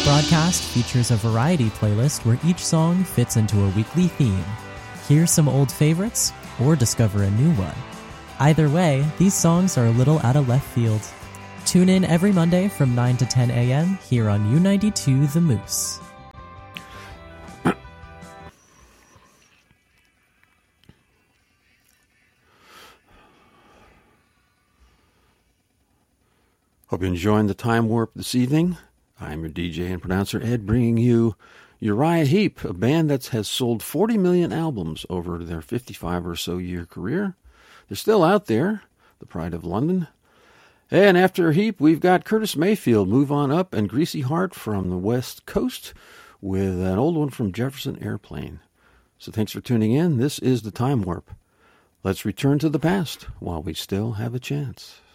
This broadcast features a variety playlist where each song fits into a weekly theme. Hear some old favorites, or discover a new one. Either way, these songs are a little out of left field. Tune in every Monday from 9 to 10 a.m. here on U92 The Moose. Hope you're enjoying the Time Warp this evening. I'm your DJ and pronouncer Ed, bringing you Uriah Heep, a band that has sold 40 million albums over their 55 or so year career. They're still out there, the pride of London. And after Heep, we've got Curtis Mayfield, Move On Up, and Greasy Heart from the West Coast with an old one from Jefferson Airplane. So thanks for tuning in. This is the Time Warp. Let's return to the past while we still have a chance.